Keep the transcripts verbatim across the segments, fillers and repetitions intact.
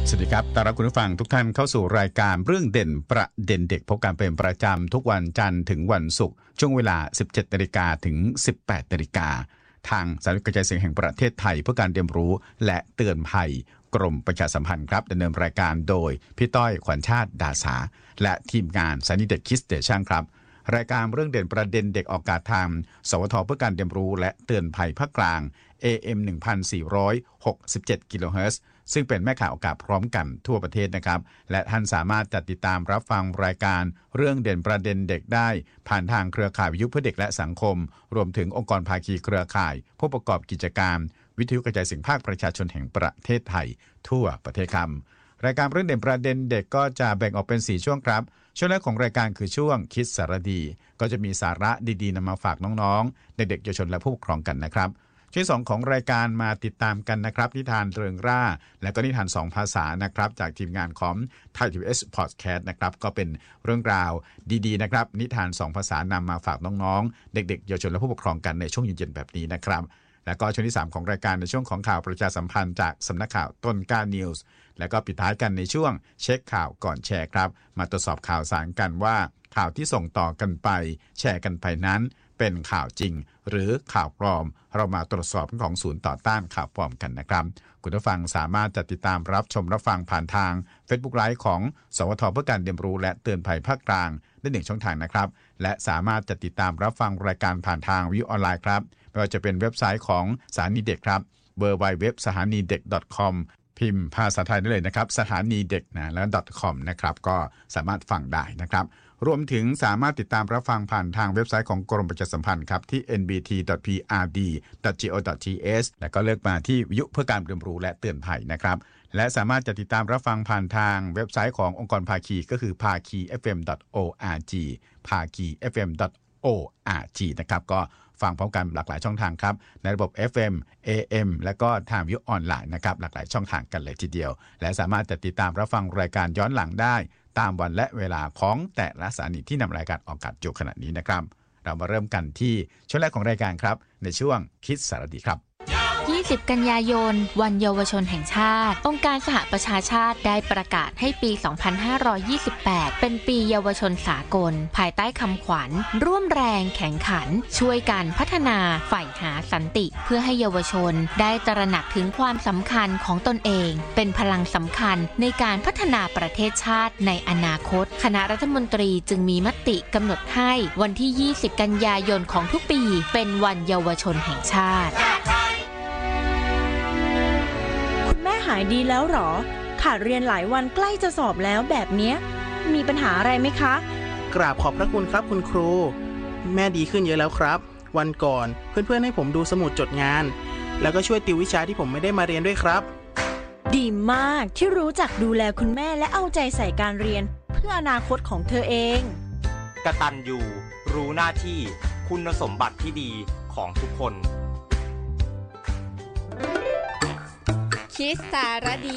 สวัสดีครับต้อนรับคุณผู้ฟังทุกท่านเข้าสู่รายการเรื่องเด่นประเด็นเด็กพบกันเป็นประจำทุกวันจันทร์ถึงวันศุกร์ช่วงเวลา สิบเจ็ดนาฬิกา ถึง สิบแปดนาฬิกา ทางสถานีกระจายเสียงแห่งประเทศไทยเพื่อการเรียนรู้และเตือนภัยกรมประชาสัมพันธ์ครับดำเนินรายการโดยพี่ต้อยขวัญชาติดาสาและทีมงานสถานีเด็กคิดสเตชันครับรายการเรื่องเด่นประเด็นเด็กออกอากาศทางสวทเพื่อการเรียนรู้และเตือนภัยภาคกลาง เอ เอ็ม หนึ่งพันสี่ร้อยหกสิบเจ็ด กิโลเฮิรตซ์ซึ่งเป็นแม่ข่าวอากาศพร้อมกันทั่วประเทศนะครับและท่านสามารถจัดติดตามรับฟังรายการเรื่องเด่นประเด็นเด็กได้ผ่านทางเครือข่ายวิทยุเพื่อเด็กและสังคมรวมถึงองค์กรภาคีเครือข่ายผู้ประกอบกิจการวิทยุกระจายเสียงภาคประชาชนแห่งประเทศไทยทั่วประเทศครับรายการเรื่องเด่นประเด็นเด็กก็จะแบ่งออกเป็นสี่ช่วงครับช่วงแรกของรายการคือช่วงคิดสารดีก็จะมีสาระดีๆนำมาฝากน้องๆเด็กๆเยาวชนและผู้ปกครองกันนะครับช่วงสองของรายการมาติดตามกันนะครับนิทานเริงร่าและก็นิทานสองภาษานะครับจากทีมงานของ Thai ที วี เอส Podcast นะครับก็เป็นเรื่องราวดีๆนะครับนิทานสองภาษานำมาฝากน้องๆเด็กๆเยาวชนและผู้ปกครองกันในช่วงเย็นๆแบบนี้นะครับแล้วก็ช่วงที่สามของรายการในช่วงของข่าวประชาสัมพันธ์จากสำนักข่าวต้นกล้านิวส์แล้วก็ปิดท้ายกันในช่วงเช็คข่าวก่อนแชร์ครับมาตรวจสอบข่าวสารกันว่าข่าวที่ส่งต่อกันไปแชร์กันไปนั้นเป็นข่าวจริงหรือข่าวปลอมเรามาตรวจสอบของศูนย์ต่อต้านข่าวปลอมกันนะครับคุณผู้ฟังสามารถจะติดตามรับชมรับฟังผ่านทาง Facebook Live ของสวทเพื่อการเรียนรู้และเตือนภัยภาคกลางได้หนึ่งช่องทางนะครับและสามารถจะติดตามรับฟังรายการผ่านทางวิทยุออนไลน์ครับไม่ว่าจะเป็นเว็บไซต์ของสถานีเด็กครับ ดับเบิลยู ดับเบิลยู ดับเบิลยู ดอท สถานีเด็ก ดอท คอม พิมพ์ภาษาไทยได้เลยนะครับสถานีเด็กนะแล้ว .com นะครับก็สามารถฟังได้นะครับรวมถึงสามารถติดตามรับฟังผ่านทางเว็บไซต์ของกรมประชาสัมพันธ์ครับที่ เอ็น บี ที ดอท พี อาร์ ดี ดอท จี โอ ดอท ที เอช แล้วก็เลือกมาที่วิทยุเพื่อการเรียนรู้และเตือนภัยนะครับและสามารถจะติดตามรับฟังผ่านทางเว็บไซต์ขององค์กรภาคีก็คือ ภาคี เอฟ เอ็ม ดอท โอ อาร์ จี ภาคี เอฟ เอ็ม ดอท โอ อาร์ จี นะครับก็ฟังพร้อมกันหลากหลายช่องทางครับในระบบ เอฟ เอ็ม เอ เอ็ม และก็ทางวิทยุออนไลน์นะครับหลากหลายช่องทางกันเลยทีเดียวและสามารถจะติดตามรับฟังรายการย้อนหลังได้ตามวันและเวลาของแต่ละสถานีที่นำรายการออกอากาศอยู่ขณะนี้นะครับเรามาเริ่มกันที่ช่วงแรกของรายการครับในช่วงคิดสารดีครับยี่สิบ กันยายนวันเยาวชนแห่งชาติองค์การสหประชาชาติได้ประกาศให้ปี สองพันห้าร้อยยี่สิบแปด เป็นปีเยาวชนสากลภายใต้คำขวัญร่วมแรงแข่งขันช่วยกันพัฒนาใฝ่หาสันติเพื่อให้เยาวชนได้ตระหนักถึงความสำคัญของตนเองเป็นพลังสำคัญในการพัฒนาประเทศชาติในอนาคตคณะรัฐมนตรีจึงมีมติกำหนดให้วันที่ ยี่สิบ กันยายนของทุกปีเป็นวันเยาวชนแห่งชาติหายดีแล้วหรอขาดเรียนหลายวันใกล้จะสอบแล้วแบบเนี้ยมีปัญหาอะไรไหมคะกราบขอบพระคุณครับคุณครูแม่ดีขึ้นเยอะแล้วครับวันก่อนเพื่อนๆให้ผมดูสมุดจดงานแล้วก็ช่วยติววิชาที่ผมไม่ได้มาเรียนด้วยครับดีมากที่รู้จักดูแลคุณแม่และเอาใจใส่การเรียนเพื่ออนาคตของเธอเองกตัญญูรู้หน้าที่คุณสมบัติที่ดีของทุกคนคิดสารดี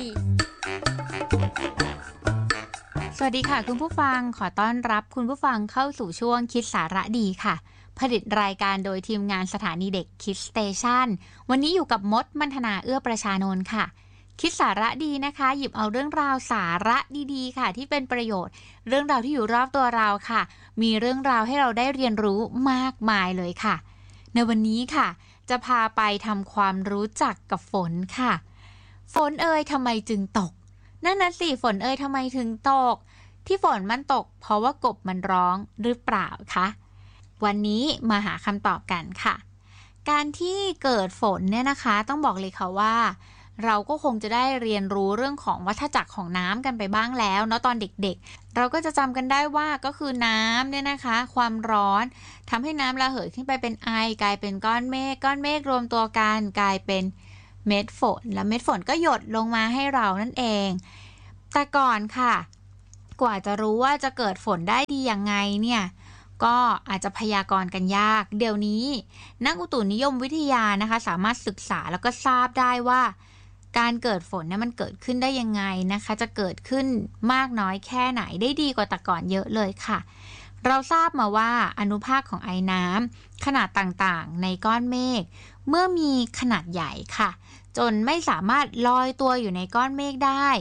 สวัสดีค่ะคุณผู้ฟังขอต้อนรับคุณผู้ฟังเข้าสู่ช่วงคิดสาระดีค่ะผลิตรายการโดยทีมงานสถานีเด็กคิดสเตชันวันนี้อยู่กับมดมัณฑนาเอื้อประชานนท์ค่ะคิดสาระดีนะคะหยิบเอาเรื่องราวสาระดีๆค่ะที่เป็นประโยชน์เรื่องราวที่อยู่รอบตัวเราค่ะมีเรื่องราวให้เราได้เรียนรู้มากมายเลยค่ะในวันนี้ค่ะจะพาไปทำความรู้จักกับฝนค่ะฝนเอ่ยทำไมจึงตกนั่นน่ะสิฝนเอ่ยทำไมถึงตกที่ฝนมันตกเพราะว่ากบมันร้องหรือเปล่าคะวันนี้มาหาคำตอบกันค่ะการที่เกิดฝนเนี่ยนะคะต้องบอกเลยค่ะว่าเราก็คงจะได้เรียนรู้เรื่องของวัฏจักรของน้ำกันไปบ้างแล้วเนาะตอนเด็กๆเราก็จะจำกันได้ว่าก็คือน้ำเนี่ยนะคะความร้อนทำให้น้ำระเหยขึ้นไปเป็นไอกลายเป็นก้อนเมฆก้อนเมฆรวมตัวกันกลายเป็นเม็ดฝนแล้วเม็ดฝนก็หยดลงมาให้เรานั่นเองแต่ก่อนค่ะกว่าจะรู้ว่าจะเกิดฝนได้ดียังไงเนี่ยก็อาจจะพยากรณ์กันยากเดี๋ยวนี้นักอุตุนิยมวิทยานะคะสามารถศึกษาแล้วก็ทราบได้ว่าการเกิดฝนเนี่ยมันเกิดขึ้นได้ยังไงนะคะจะเกิดขึ้นมากน้อยแค่ไหนได้ดีกว่าแต่ก่อนเยอะเลยค่ะเราทราบมาว่าอนุภาคของไอน้ำขนาดต่างๆในก้อนเมฆเมื่อมีขนาดใหญ่ค่ะจนไม่สามารถลอยตัวอยู่ในก้อนเมฆได้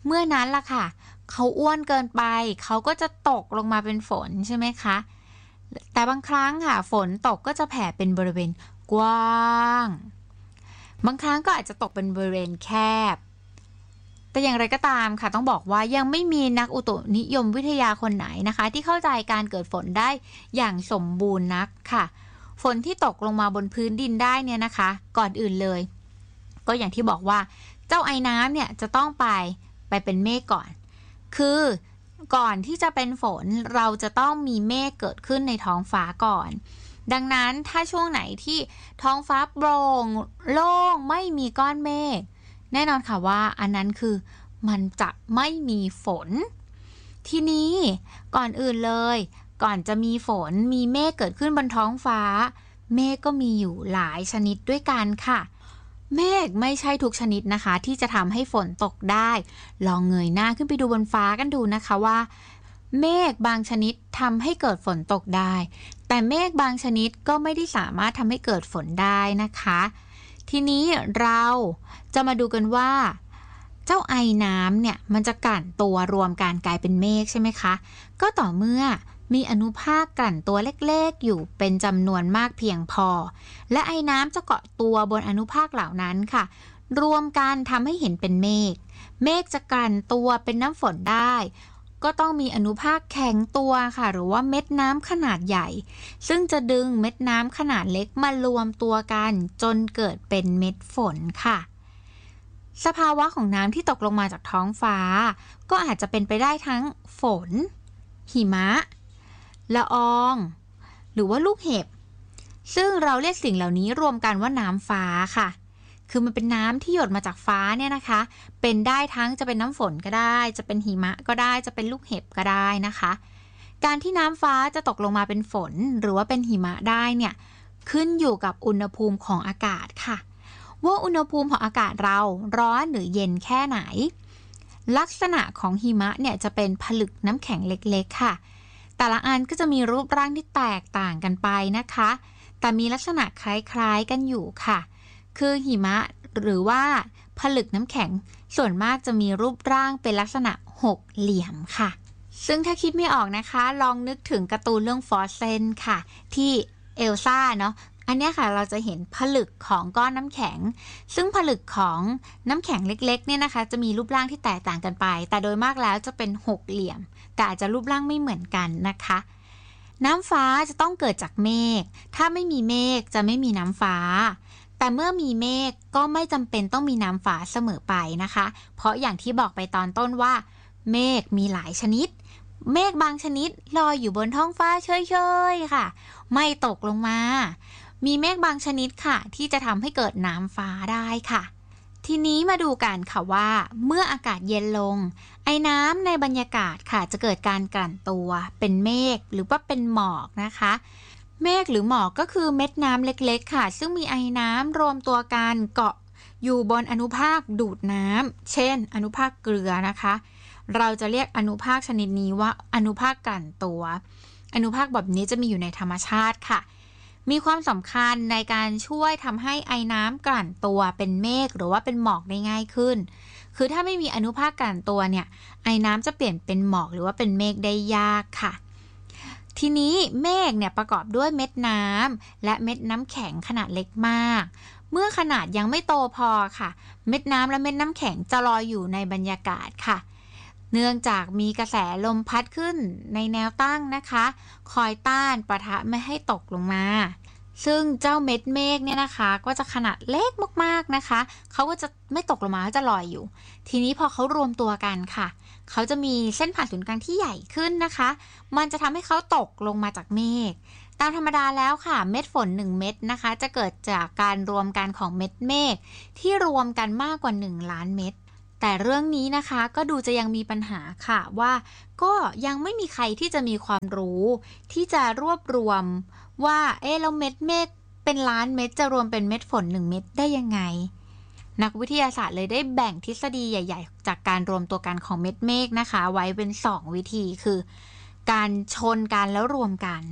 เมื่อนั้นล่ะค่ะเขาอ้วนเกินไปเขาก็จะตกลงมาเป็นฝนใช่ไหมคะแต่บางครั้งค่ะฝนตกก็จะแผ่เป็นบริเวณกว้างบางครั้งก็อาจจะตกเป็นบริเวณแคบแต่อย่างไรก็ตามค่ะต้องบอกว่ายังไม่มีนักอุตุนิยมวิทยาคนไหนนะคะที่เข้าใจการเกิดฝนได้อย่างสมบูรณ์นักค่ะฝนที่ตกลงมาบนพื้นดินได้เนี่ยนะคะก่อนอื่นเลยก็อย่างที่บอกว่าเจ้าไอน้ำเนี่ยจะต้องไปไปเป็นเมฆก่อนคือก่อนที่จะเป็นฝนเราจะต้องมีเมฆเกิดขึ้นในท้องฟ้าก่อนดังนั้นถ้าช่วงไหนที่ท้องฟ้าโปร่งโล่งไม่มีก้อนเมฆแน่นอนค่ะว่าอันนั้นคือมันจะไม่มีฝนทีนี้ก่อนอื่นเลยก่อนจะมีฝนมีเมฆเกิดขึ้นบนท้องฟ้าเมฆก็มีอยู่หลายชนิดด้วยกันค่ะเมฆไม่ใช่ทุกชนิดนะคะที่จะทำให้ฝนตกได้ลองเงยหน้าขึ้นไปดูบนฟ้ากันดูนะคะว่าเมฆบางชนิดทำให้เกิดฝนตกได้แต่เมฆบางชนิดก็ไม่ได้สามารถทำให้เกิดฝนได้นะคะทีนี้เราจะมาดูกันว่าเจ้าไอน้ำเนี่ยมันจะกลั่นตัวรวมกันกลายเป็นเมฆใช่ไหมคะก็ต่อเมื่อมีอนุภาคกลั่นตัวเล็กๆอยู่เป็นจำนวนมากเพียงพอและไอน้ำจะเกาะตัวบนอนุภาคเหล่านั้นค่ะรวมกันทำให้เห็นเป็นเมฆเมฆจะกลั่นตัวเป็นน้ำฝนได้ก็ต้องมีอนุภาคแข็งตัวค่ะหรือว่าเม็ดน้ำขนาดใหญ่ซึ่งจะดึงเม็ดน้ำขนาดเล็กมารวมตัวกันจนเกิดเป็นเม็ดฝนค่ะสภาวะของน้ำที่ตกลงมาจากท้องฟ้าก็อาจจะเป็นไปได้ทั้งฝนหิมะละอองหรือว่าลูกเห็บซึ่งเราเรียกสิ่งเหล่านี้รวมกันว่าน้ำฟ้าค่ะคือมันเป็นน้ำที่หยดมาจากฟ้าเนี่ยนะคะเป็นได้ทั้งจะเป็นน้ำฝนก็ได้จะเป็นหิมะก็ได้จะเป็นลูกเห็บก็ได้นะคะการที่น้ำฟ้าจะตกลงมาเป็นฝนหรือว่าเป็นหิมะได้เนี่ยขึ้นอยู่กับอุณหภูมิของอากาศค่ะว่าอุณหภูมิของอากาศเราร้อนหรือเย็นแค่ไหนลักษณะของหิมะเนี่ยจะเป็นผลึกน้ำแข็งเล็กๆค่ะแต่ละอันก็จะมีรูปร่างที่แตกต่างกันไปนะคะแต่มีลักษณะคล้ายๆกันอยู่ค่ะคือหิมะหรือว่าผลึกน้ำแข็งส่วนมากจะมีรูปร่างเป็นลักษณะหกเหลี่ยมค่ะซึ่งถ้าคิดไม่ออกนะคะลองนึกถึงการ์ตูนเรื่องฟรอสเซนค่ะที่เอลซ่าเนาะอันนี้ค่ะเราจะเห็นผลึกของก้อนน้ำแข็งซึ่งผลึกของน้ำแข็งเล็กๆเนี่ยนะคะจะมีรูปร่างที่แตกต่างกันไปแต่โดยมากแล้วจะเป็นหกเหลี่ยมแต่อาจจะรูปร่างไม่เหมือนกันนะคะน้ำฟ้าจะต้องเกิดจากเมฆถ้าไม่มีเมฆจะไม่มีน้ำฟ้าแต่เมื่อมีเมฆก็ไม่จำเป็นต้องมีน้ำฟ้าเสมอไปนะคะเพราะอย่างที่บอกไปตอนต้นว่าเมฆมีหลายชนิดเมฆบางชนิดลอยอยู่บนท้องฟ้าเฉยๆค่ะไม่ตกลงมามีเมฆบางชนิดค่ะที่จะทำให้เกิดน้ำฟ้าได้ค่ะทีนี้มาดูกันค่ะว่าเมื่ออากาศเย็นลงไอน้ำในบรรยากาศค่ะจะเกิดการกลั่นตัวเป็นเมฆหรือว่าเป็นหมอกนะคะเมฆหรือหมอกก็คือเม็ดน้ำเล็กๆค่ะซึ่งมีไอน้ำรวมตัวกันเกาะอยู่บนอนุภาคดูดน้ำเช่นอนุภาคเกลือนะคะเราจะเรียกอนุภาคชนิดนี้ว่าอนุภาคกลั่นตัวอนุภาคแบบนี้จะมีอยู่ในธรรมชาติค่ะมีความสำคัญในการช่วยทำให้ไอน้ำกลั่นตัวเป็นเมฆหรือว่าเป็นหมอกได้ง่ายขึ้นคือถ้าไม่มีอนุภาคกลั่นตัวเนี่ยไอน้ำจะเปลี่ยนเป็นหมอกหรือว่าเป็นเมฆได้ยากค่ะทีนี้เมฆเนี่ยประกอบด้วยเม็ดน้ำและเม็ดน้ำแข็งขนาดเล็กมากเมื่อขนาดยังไม่โตพอค่ะเม็ดน้ำและเม็ดน้ำแข็งจะลอยอยู่ในบรรยากาศค่ะเนื่องจากมีกระแสลมพัดขึ้นในแนวตั้งนะคะคอยต้านปะทะไม่ให้ตกลงมาซึ่งเจ้าเม็ดเมฆเนี่ยนะคะก็จะขนาดเล็กมากๆนะคะเขาก็จะไม่ตกลงมาจะลอยอยู่ทีนี้พอเขารวมตัวกันค่ะเขาจะมีเส้นผ่านศูนย์กลางที่ใหญ่ขึ้นนะคะมันจะทำให้เขาตกลงมาจากเมฆตามธรรมดาแล้วค่ะเม็ดฝนหนึ่งเม็ดนะคะจะเกิดจากการรวมกันของเม็ดเมฆที่รวมกันมากกว่าหนึ่งล้านเม็ดแต่เรื่องนี้นะคะก็ดูจะยังมีปัญหาค่ะว่าก็ยังไม่มีใครที่จะมีความรู้ที่จะรวบรวมว่าเอ๊ะแล้วเม็ดเมฆเป็นล้านเม็ดจะรวมเป็นเม็ดฝนหนึ่งเม็ดได้ยังไงนักวิทยาศาสตร์เลยได้แบ่งทฤษฎีใหญ่ๆจากการรวมตัวกันของเม็ดเมฆนะคะไว้เป็นสองวิธีคือการชนกันแล้วรวมกัน